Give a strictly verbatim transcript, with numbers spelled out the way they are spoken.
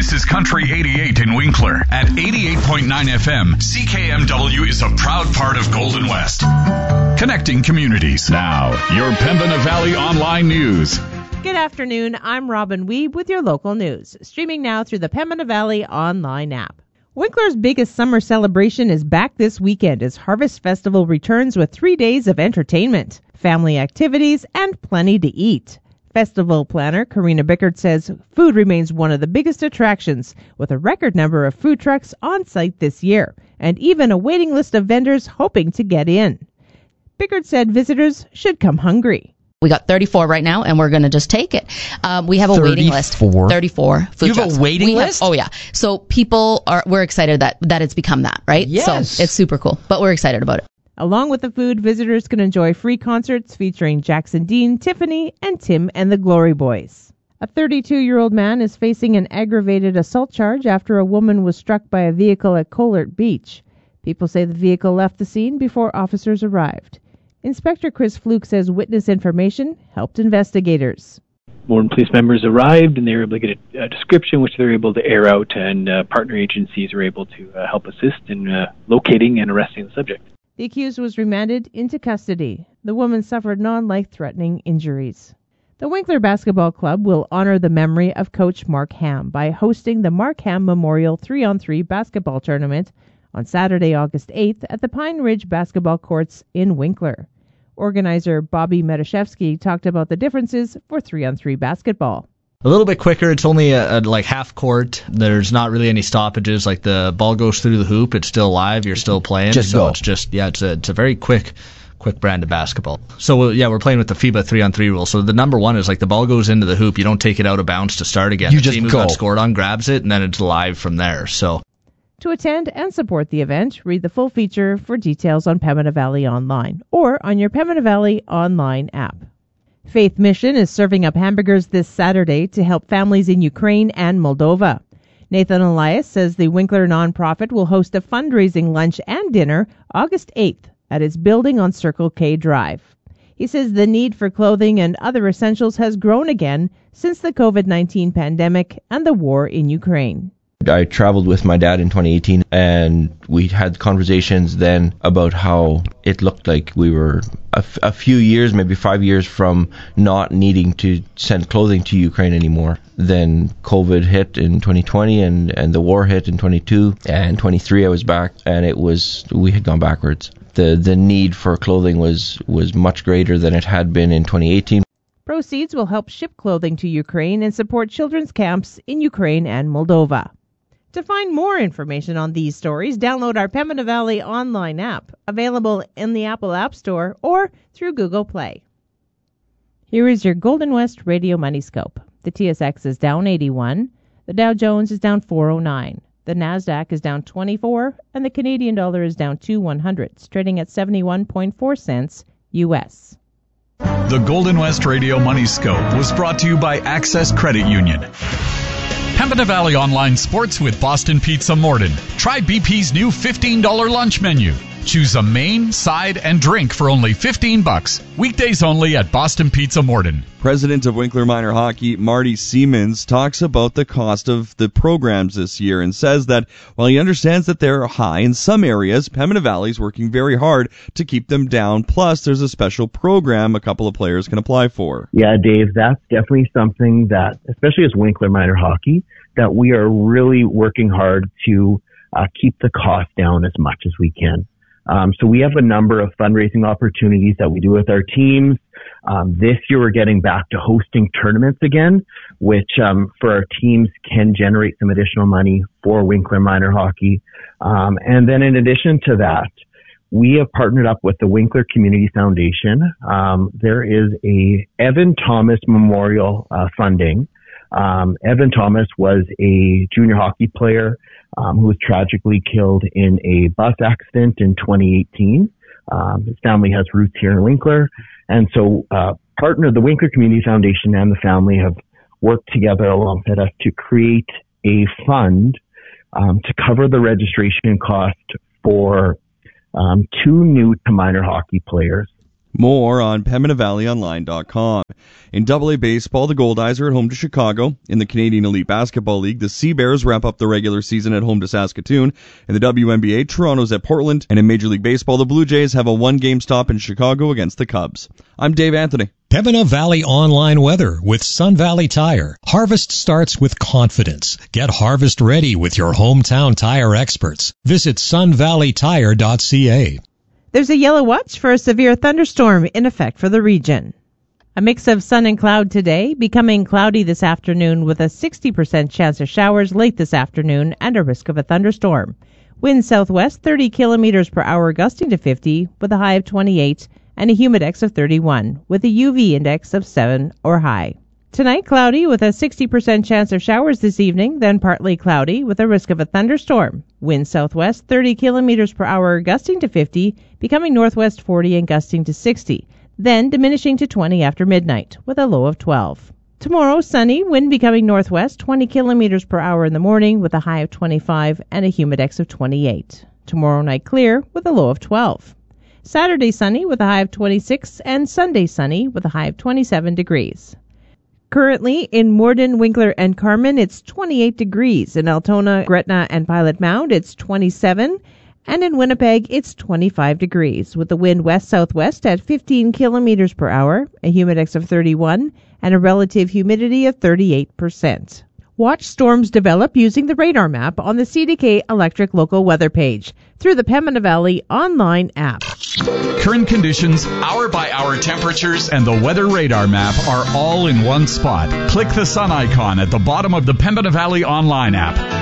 This is Country eighty-eight in Winkler. At eighty-eight point nine F M, C K M W is a proud part of Golden West. Connecting communities. Now, your Pembina Valley Online News. Good afternoon. I'm Robin Weeb with your local news. Streaming now through the Pembina Valley Online app. Winkler's biggest summer celebration is back this weekend as Harvest Festival returns with three days of entertainment, family activities, and plenty to eat. Festival planner Karina Bickert says food remains one of the biggest attractions, with a record number of food trucks on site this year, and even a waiting list of vendors hoping to get in. Bickert said visitors should come hungry. We got thirty-four right now, and we're going to just take it. Um, we have a waiting list. thirty-four food You have trucks. a waiting we list? Have, oh, yeah. So people are, we're excited that, that it's become that, right? Yes. So it's super cool, but we're excited about it. Along with the food, visitors can enjoy free concerts featuring Jackson Dean, Tiffany, and Tim and the Glory Boys. A thirty-two-year-old man is facing an aggravated assault charge after a woman was struck by a vehicle at Colert Beach. People say the vehicle left the scene before officers arrived. Inspector Chris Fluke says witness information helped investigators. More police members arrived and they were able to get a, a description which they were able to air out, and uh, partner agencies were able to uh, help assist in uh, locating and arresting the subject. The accused was remanded into custody. The woman suffered non-life-threatening injuries. The Winkler Basketball Club will honor the memory of Coach Mark Ham by hosting the Mark Ham Memorial three on three basketball tournament on Saturday, August eighth at the Pine Ridge Basketball Courts in Winkler. Organizer Bobby Medashevsky talked about the differences for three on three basketball. A little bit quicker. It's only a, a like half court. There's not really any stoppages. Like the ball goes through the hoop, it's still live. You're still playing. Just so go. it's just yeah, it's a it's a very quick, quick brand of basketball. So yeah, we're playing with the FIBA three on three rule. So the number one is like the ball goes into the hoop. You don't take it out of bounds to start again. You the just team who go. got scored on grabs it, and then it's live from there. So. To attend and support the event, read the full feature for details on Pembina Valley Online or on your Pembina Valley Online app. Faith Mission is serving up hamburgers this Saturday to help families in Ukraine and Moldova. Nathan Elias says the Winkler nonprofit will host a fundraising lunch and dinner August eighth at its building on Circle K Drive. He says the need for clothing and other essentials has grown again since the covid nineteen pandemic and the war in Ukraine. I traveled with my dad in twenty eighteen, and we had conversations then about how it looked like we were a, f- a few years, maybe five years from not needing to send clothing to Ukraine anymore. Then COVID hit in twenty twenty, and, and the war hit in twenty-two, and twenty-three I was back, and it was, we had gone backwards. The the need for clothing was, was much greater than it had been in twenty eighteen. Proceeds will help ship clothing to Ukraine and support children's camps in Ukraine and Moldova. To find more information on these stories, download our Pembina Valley Online app, available in the Apple App Store or through Google Play. Here is your Golden West Radio Money Scope. The T S X is down eighty-one, the Dow Jones is down four oh nine, the NASDAQ is down twenty-four, and the Canadian dollar is down two one hundredths, trading at seventy-one point four cents U S. The Golden West Radio Money Scope was brought to you by Access Credit Union. Pembina Valley Online Sports with Boston Pizza Morden. Try B P's new fifteen dollars lunch menu. Choose a main, side, and drink for only fifteen bucks. Weekdays only at Boston Pizza Morden. President of Winkler Minor Hockey, Marty Siemens, talks about the cost of the programs this year and says that while he understands that they're high in some areas, Pembina Valley is working very hard to keep them down. Plus, there's a special program a couple of players can apply for. Yeah, Dave, that's definitely something that, especially as Winkler Minor Hockey, that we are really working hard to uh, keep the cost down as much as we can. Um, so we have a number of fundraising opportunities that we do with our teams. Um, this year we're getting back to hosting tournaments again, which um, for our teams can generate some additional money for Winkler Minor Hockey. Um, and then in addition to that, we have partnered up with the Winkler Community Foundation. Um, there is a Evan Thomas Memorial uh, funding. Um, Evan Thomas was a junior hockey player um, who was tragically killed in a bus accident in twenty eighteen. Um, his family has roots here in Winkler. And so uh, partner, the Winkler Community Foundation and the family have worked together alongside us to create a fund um, to cover the registration cost for um, two new to minor hockey players More on Pembina Valley Online dot com. In double A baseball, the Goldeyes are at home to Chicago. In the Canadian Elite Basketball League, the Sea Bears wrap up the regular season at home to Saskatoon. In the W N B A, Toronto's at Portland. And in Major League Baseball, the Blue Jays have a one-game stop in Chicago against the Cubs. I'm Dave Anthony. Pembina Valley Online Weather with Sun Valley Tire. Harvest starts with confidence. Get harvest ready with your hometown tire experts. Visit sun valley tire dot c a. There's a yellow watch for a severe thunderstorm in effect for the region. A mix of sun and cloud today, becoming cloudy this afternoon with a sixty percent chance of showers late this afternoon and a risk of a thunderstorm. Wind southwest thirty kilometers per hour gusting to fifty with a high of twenty-eight and a humidex of thirty-one with a U V index of seven or high. Tonight, cloudy with a sixty percent chance of showers this evening, then partly cloudy with a risk of a thunderstorm. Wind southwest thirty kilometers per hour gusting to fifty, becoming northwest forty and gusting to sixty, then diminishing to twenty after midnight with a low of twelve. Tomorrow, sunny, wind becoming northwest twenty kilometers per hour in the morning with a high of twenty-five and a humidex of twenty-eight. Tomorrow night clear with a low of twelve. Saturday sunny with a high of twenty-six and Sunday sunny with a high of twenty-seven degrees. Currently in Morden, Winkler, and Carman, it's twenty-eight degrees. In Altona, Gretna, and Pilot Mound, it's twenty-seven. And in Winnipeg, it's twenty-five degrees, with the wind west-southwest at fifteen kilometers per hour, a humidex of thirty-one, and a relative humidity of thirty-eight percent. Watch storms develop using the radar map on the C D K Electric local weather page through the Pembina Valley online app. Current conditions, hour-by-hour temperatures, and the weather radar map are all in one spot. Click the sun icon at the bottom of the Pembina Valley online app.